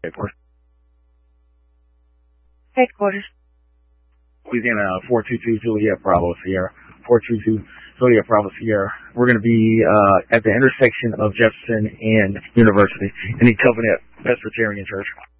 Headquarters. Headquarters. Louisiana 422 Juliet Bravo Sierra. 422 Juliet Bravo Sierra. We're going to be at the intersection of Jefferson and University in the Covenant Presbyterian Church.